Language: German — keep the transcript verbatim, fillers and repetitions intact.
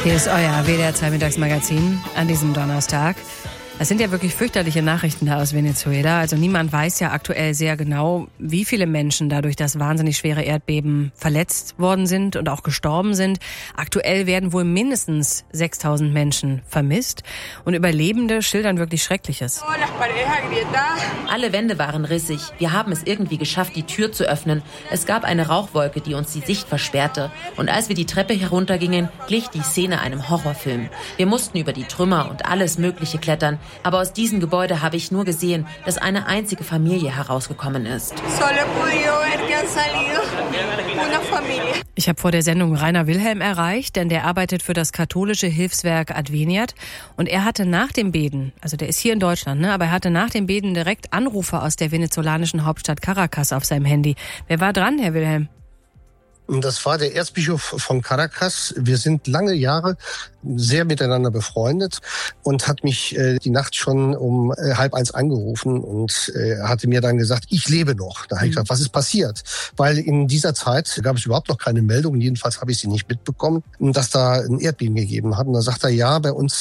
Hier ist euer W D R zwei Mittagsmagazin an diesem Donnerstag. Es sind ja wirklich fürchterliche Nachrichten da aus Venezuela. Also niemand weiß ja aktuell sehr genau, wie viele Menschen da durch das wahnsinnig schwere Erdbeben verletzt worden sind und auch gestorben sind. Aktuell werden wohl mindestens sechstausend Menschen vermisst. Und Überlebende schildern wirklich Schreckliches. Alle Wände waren rissig. Wir haben es irgendwie geschafft, die Tür zu öffnen. Es gab eine Rauchwolke, die uns die Sicht versperrte. Und als wir die Treppe heruntergingen, glich die Szene einem Horrorfilm. Wir mussten über die Trümmer und alles Mögliche klettern. Aber aus diesem Gebäude habe ich nur gesehen, dass eine einzige Familie herausgekommen ist. Ich habe vor der Sendung Rainer Wilhelm erreicht, denn der arbeitet für das katholische Hilfswerk Adveniat. Und er hatte nach dem Beben, also der ist hier in Deutschland, ne, aber er hatte nach dem Beben direkt Anrufe aus der venezolanischen Hauptstadt Caracas auf seinem Handy. Wer war dran, Herr Wilhelm? Das war der Erzbischof von Caracas. Wir sind lange Jahre sehr miteinander befreundet und hat mich äh, die Nacht schon um äh, halb eins angerufen und äh, hatte mir dann gesagt, ich lebe noch. Da habe ich gesagt, was ist passiert? Weil in dieser Zeit gab es überhaupt noch keine Meldungen, jedenfalls habe ich sie nicht mitbekommen, dass da ein Erdbeben gegeben hat. Und da sagt er, ja, bei uns